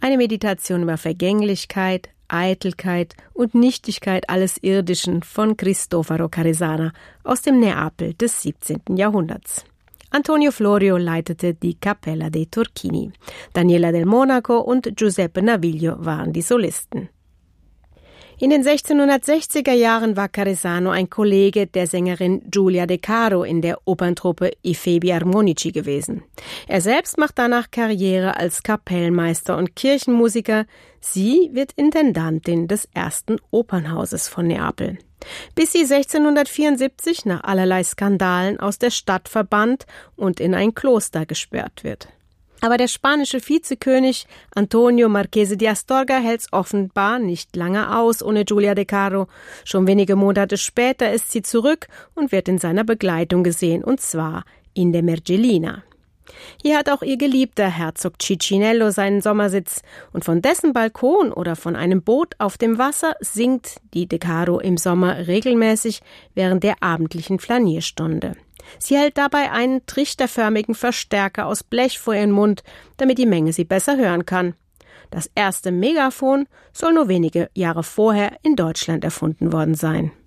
Eine Meditation über Vergänglichkeit, Eitelkeit und Nichtigkeit alles Irdischen von Cristoforo Caresana aus dem Neapel des 17. Jahrhunderts. Antonio Florio leitete die Cappella dei Turchini. Daniela del Monaco und Giuseppe Naviglio waren die Solisten. In den 1660er Jahren war Caresano ein Kollege der Sängerin Giulia De Caro in der Operntruppe I Febi Armonici gewesen. Er selbst macht danach Karriere als Kapellmeister und Kirchenmusiker. Sie wird Intendantin des ersten Opernhauses von Neapel. Bis sie 1674 nach allerlei Skandalen aus der Stadt verbannt und in ein Kloster gesperrt wird. Aber der spanische Vizekönig Antonio Marchese di Astorga hält's offenbar nicht lange aus ohne Giulia De Caro. Schon wenige Monate später ist sie zurück und wird in seiner Begleitung gesehen, und zwar in der Mergellina. Hier hat auch ihr geliebter Herzog Cicinello seinen Sommersitz, und von dessen Balkon oder von einem Boot auf dem Wasser singt die De Caro im Sommer regelmäßig während der abendlichen Flanierstunde. Sie hält dabei einen trichterförmigen Verstärker aus Blech vor ihren Mund, damit die Menge sie besser hören kann. Das erste Megafon soll nur wenige Jahre vorher in Deutschland erfunden worden sein.